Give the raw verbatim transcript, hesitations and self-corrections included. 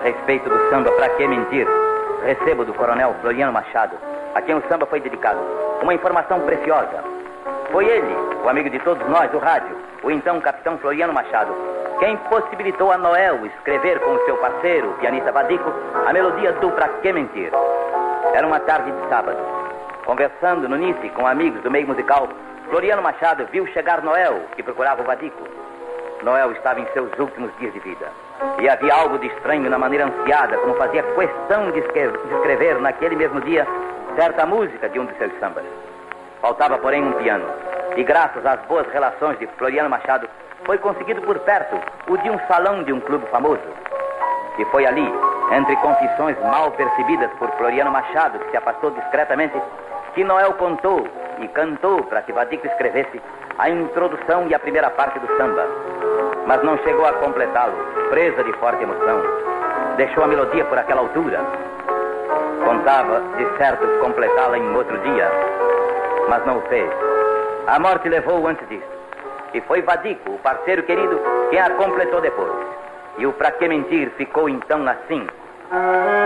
respeito do samba Pra Que Mentir, recebo do coronel Floriano Machado, a quem o samba foi dedicado, uma informação preciosa. Foi ele, o amigo de todos nós do rádio, o então capitão Floriano Machado, quem possibilitou a Noel escrever com o seu parceiro, o pianista Vadico, a melodia do Pra Que Mentir. Era uma tarde de sábado. Conversando no Nice com amigos do meio musical, Floriano Machado viu chegar Noel, que procurava o Vadico. Noel estava em seus últimos dias de vida. E havia algo de estranho na maneira ansiada, como fazia questão de escrever naquele mesmo dia certa música de um de seus sambas. Faltava, porém, um piano. E graças às boas relações de Floriano Machado, foi conseguido por perto o de um salão de um clube famoso. E foi ali, entre confissões mal percebidas por Floriano Machado, que se afastou discretamente, que Noel contou e cantou para que Vadico escrevesse a introdução e a primeira parte do samba. Mas não chegou a completá-lo, presa de forte emoção. Deixou a melodia por aquela altura. Contava, de certo, completá-la em outro dia, mas não o fez. A morte levou-o antes disso. E foi Vadico, o parceiro querido, quem a completou depois. E o Pra Que Mentir ficou então assim.